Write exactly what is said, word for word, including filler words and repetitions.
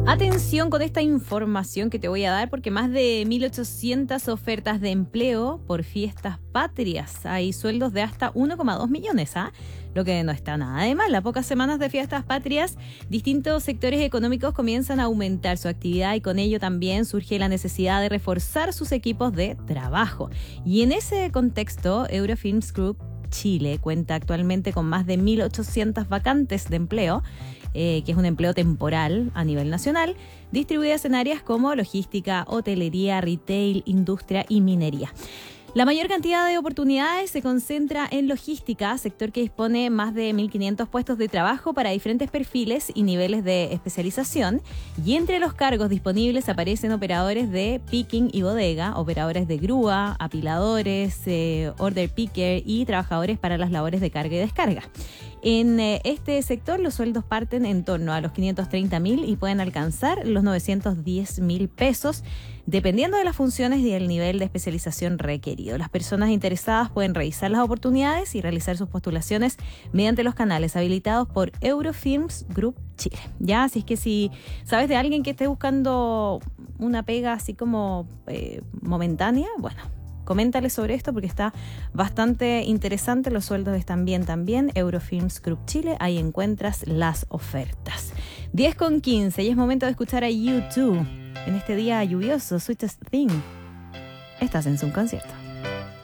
Atención con esta información que te voy a dar, porque más de mil ochocientas ofertas de empleo por fiestas patrias. Hay sueldos de hasta uno coma dos millones, ¿ah? Lo que no está nada de mal. A pocas semanas de fiestas patrias, distintos sectores económicos comienzan a aumentar su actividad y con ello también surge la necesidad de reforzar sus equipos de trabajo. Y en ese contexto, Eurofilms Group Chile cuenta actualmente con más de mil ochocientas vacantes de empleo, eh, que es un empleo temporal a nivel nacional, distribuidas en áreas como logística, hotelería, retail, industria y minería. La mayor cantidad de oportunidades se concentra en logística, sector que dispone más de mil quinientos puestos de trabajo para diferentes perfiles y niveles de especialización. Y entre los cargos disponibles aparecen operadores de picking y bodega, operadores de grúa, apiladores, eh, order picker y trabajadores para las labores de carga y descarga. En eh, este sector los sueldos parten en torno a los quinientos treinta mil y pueden alcanzar los novecientos diez mil pesos, dependiendo de las funciones y el nivel de especialización requerido. Las personas interesadas pueden revisar las oportunidades y realizar sus postulaciones mediante los canales habilitados por Eurofilms Group Chile. Ya, así es que si sabes de alguien que esté buscando una pega así como eh, momentánea, bueno, coméntale sobre esto porque está bastante interesante. Los sueldos están bien también. Eurofilms Group Chile, ahí encuentras las ofertas. diez con quince y es momento de escuchar a U dos en este día lluvioso. Sweetest Thing. Estás en su concierto.